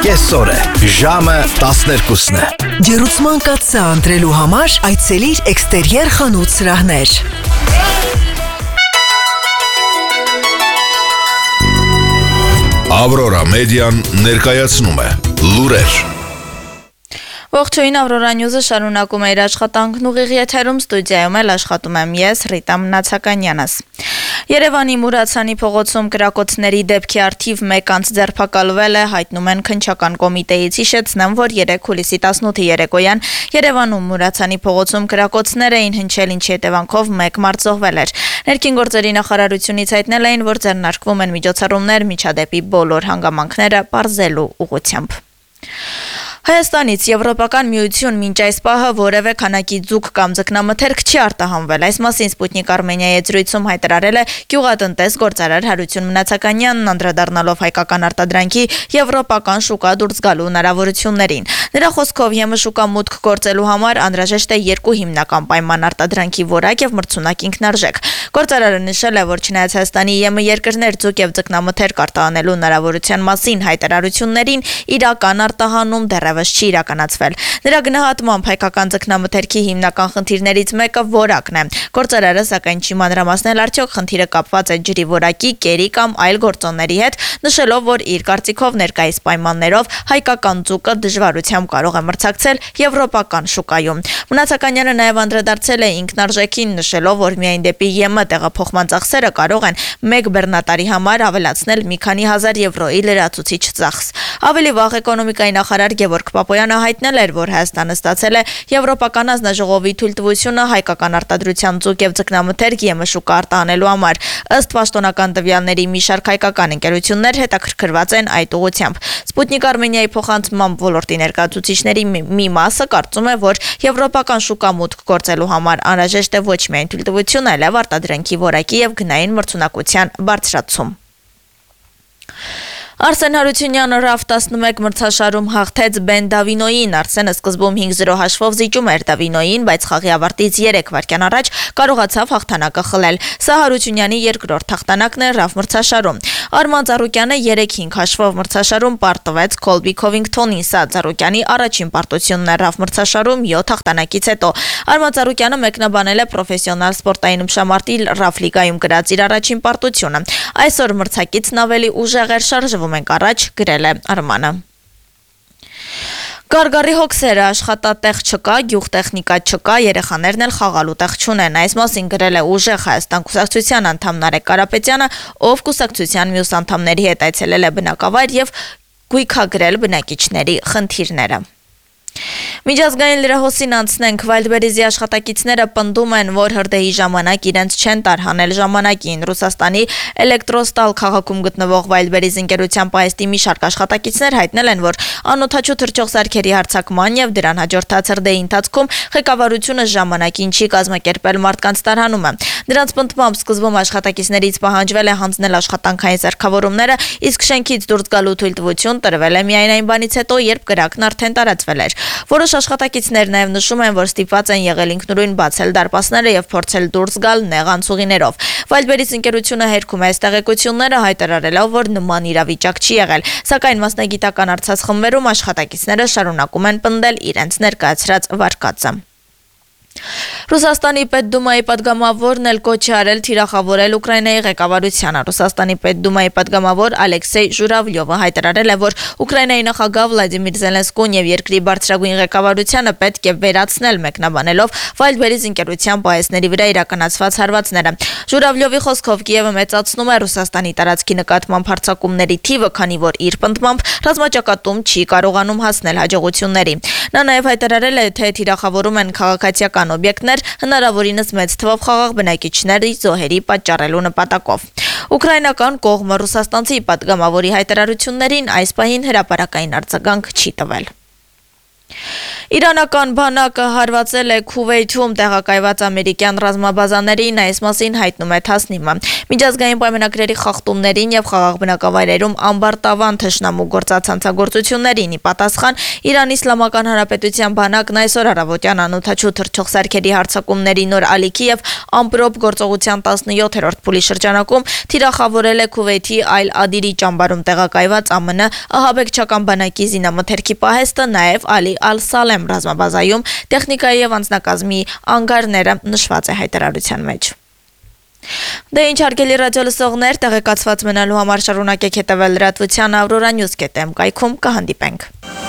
կեսօր է, ժամը 12-ն է։ Ջերուցման կաթսա ընտրելու համար այցելիր էքստերիեր խանութ սրահներ։ Ավրորա մեդիան ներկայացնում է լուրեր։ Ողջույն, Ավրորա Նյուզը շարունակում է իր աշխատանքն ուղիղ եթերում, ստուդիայում էլ աշխատում եմ ես, Ռիտա Մնացականյանս։ Երևանի Մուրացանի փողոցում կրակոցների դեպքի արդիվ 1 անձ ձերբակալվել է, հայտնում են քննչական կոմիտեից։ Հիշեցնեմ, որ 3 հուլիսի 18-ի երեկոյան Երևանում Մուրացանի փողոցում կրակոցներ էին հնչել, ինչի հետևանքով 1 մարդ զոհվել էր։ Ներքին գործերի նախարարությունից հայտնել էին, որ ձեռնարկվում են միջոցառումներ միջադեպի բոլոր հանգամանքները պարզելու ուղղությամբ։ Հայաստանից Եվրոպական միություն մինչ այս պահը որևէ քանակի ձուկ կամ ձկնամթերք չի արտահանվել։ Այս մասին Սպուտնիկ Արմենիայի եզրույցում հայտարարել է գյուղատնտես գործարար Հարություն Մնացականյանն, անդրադառնալով հայկական արտադրանքի եվրոպական շուկա դուրս գալու հնարավորություններին։ Նրա խոսքով ԵՄ շուկա մուտք գործելու համար անհրաժեշտ է 2 հիմնական պայման՝ արտադրանքի որակ եւ մրցունակ ինքնարժեք։ Գործարարը նշել է, որ չնայած Հայաստանի ԵՄ երկրներ ձուկ եւ ձկնամթերք արտահանելու հնարավորության մասին հայտարարություններին, իրական արտահանում դեռևս չի իրականացվել։ Նրա գնահատմամբ հայկական ձկնամթերքի հիմնական խնդիրներից մեկը որակն է։ Գործարարը սակայն չի մանրամասնել արդյոք խնդիրը կապված է ջրի որակի, կերի կամ այլ գործոնների հետ, նշելով, որ իր կարծիքով ներկայիս պայմաններով հայկական ձուկը դժվարությամբ կարող է մրցակցել եվրոպական շուկայում։ Մնացականյանը նաև անդրադարձել է ինքնարժեքին, նշելով, որ միայն դեպի ԵՄ տեղափոխման ծախսերը կարող են 1 բեռնատարի համար ավելացնել մի քանի հազար եվրոյի լրացուցիչ ծախս։ Ավելի վաղ էկոնոմիկայի նախարար Գևորգ Պապոյանը հայտնել էր, որ Հայաստանը ստացել է Եվրոպական ազնաժողովի թույլտվությունը հայկական արտադրության ձուկ եւ ձկնամթերք ԵՄ շուկա արտահանելու համար։ Ըստ պաշտոնական տվյալների մի շարք հայկական ընկերություններ հետաքրքրված են այդ ուղղությամբ։ Սպուտնիկ Արմենիայի փոխանցմամբ ոլորտի ներկայացուցիչների մի մասը կարծում է, որ եվրոպական շուկա մուտք գործելու համար անհրաժեշտ է ոչ միայն թույլտվություն, այլև արտադրանքի որակի եւ գնային մրցունակության բարձրացում։ Արսեն Հարությունյանը RAF 11 մրցաշարում հաղթեց Բեն Դավինոյին։ Արսենը սկզբում 5-0 հաշվով զիջում էր Դավինոյին, բայց խաղի ավարտից 3 վայրկյան առաջ կարողացավ հաղթանակը խլել։ Սա Հարությունյանի երկրորդ հաղթանակն է RAF մրցաշարում։ Արման Ծառուկյանը 3-5 հաշվով մրցաշարում պարտվեց Քոլբի Քովինգթոնին։ Սա Ծառուկյանի առաջին պարտությունն է RAF մրցաշարում 7 հաղթանակից հետո։ Արման Ծառուկյանը մեկնաբանել է պրոֆեսիոնալ սպորտային ըմբշամարտի RAF լիգայում գրած իր առաջին պարտությունը։ Այսօր մրցակիցն ավելի ուժեղ էր, շարժվում ենք առաջ, գրել է Արմանը։ Գարգարի հոգսերը աշխատատեղ չկա, գյուղտեխնիկա չկա, երեխաներն էլ խաղալու տեղ չունեն։ Այս մասին գրել է Ուժեղ Հայաստան կուսակցության անդամ Նարեկ Կարապետյանը, ով կուսակցության մյուս անդամների հետ այցելել է բնակավայր եւ գույքագրել բնակիչների խնդիրները։ Միջազգային լրահոսին անցնենք, Վայլդբերիզի աշխատակիցները պնդում են, որ հրդեհի ժամանակ իրենց չեն տարհանել ժամանակին։ Ռուսաստանի Էլեկտրոստալ քաղաքում գտնվող Վայլդբերիզ ընկերության պահեստի մի շարք աշխատակիցներ հայտնել են, որ անօդաչու թռչող սարքերի հարձակման եւ դրան հաջորդած հրդեհի ընթացքում ղեկավարությունը ժամանակին չի կազմակերպել մարդկանց տարհանումը։ Նրանց պնդմամբ սկզբում աշխատակիցներից պահանջվել է հանձնել աշխատանքային սարքավորումները, իսկ շենքից դուրս գալու թույլտվություն տրվել է միայն այն բանից հետո, երբ կրակն արդեն տարածվել էր։ Որոշ աշխատակիցներ նաև նշում են, որ ստիպված են եղել ինքնուրույն բացել դարպասները եւ փորձել դուրս գալ նեղ անցուղիներով։ Վայլդբերիզ ընկերությունը հերքում է այս տեղեկությունները, հայտարարելով, որ նման իրավիճակ չի եղել, սակայն մասնագիտական արծած խմբերում աշխատակիցները շարունակում են պնդել իրենց ներկայացրած վարկածը։ Ռուսաստանի Պետդումայի պատգամավորն էլ կոչ է արել թիրախավորել Ուկրաինայի ղեկավարությանը։ Ռուսաստանի Պետդումայի պատգամավոր Ալեքսեյ Ժուրավլյովը հայտարարել է, որ Ուկրաինայի նախագահ Վլադիմիր Զելենսկուն եւ երկրի բարձրագույն ղեկավարությանը պետք է վերացնել, մեկնաբանելով Վայլդբերիզ ընկերության պահեստների վրա իրականացված հարվածները։ Ժուրավլյովի խոսքով Կիևը մեծացնում է Ռուսաստանի տարածքի նկատմամբ հարձակումների թիվը, քանի որ իր պնդմամբ ռազմաճակատում չի կարողանում հասնել հաջողությունների։ Նա նաև հայտարարել է, թե թիրախավորում են քաղաքացիական օբյեկտներ, հնարավորինս մեծ թվով խաղաղ բնակիչների զոհերի պատճառելու նպատակով։ Ուկրաինական կողմը ռուսաստանցի պատգամավորի հայտարարություններին այս պահին հրապարակային արձագանք չի տվել։ Իրանական բանակը հարվածել է Քուվեյթում տեղակայված ամերիկյան ռազմաբազաներին, այս մասին հայտնում է Թասնիմը։ Միջազգային պայմանագրերի խախտումներին եւ խաղաղ բնակավայրերում ամբարտավան թշնամու գործած հանցագործություններին ի պատասխան Իրանի Իսլամական Հանրապետության բանակն այսօր առավոտյան անօդաչու թռչող սարքերի հարձակումների նոր ալիքի եւ ամպրոպ գործողության 17-րդ փուլի շրջանակում թիրախավորել է Քուվեյթի Այլ Ադիրի ճամբարում տեղակայված ԱՄՆ ահաբեկչական բանակի զինամթերքի պահեստը, նաեւ Ալի Ալ-Սալեմ ռազմաբազայում տեխնիկայի եւ անձնակազմի անգարները նշված է հայտարարության մեջ։ Դե ինչ հարգելի ռադիո լսողներ, տեղեկացված մնալու համար շարունակեք հետևել լրատվության Aurora News.am կայքում կհանդիպենք։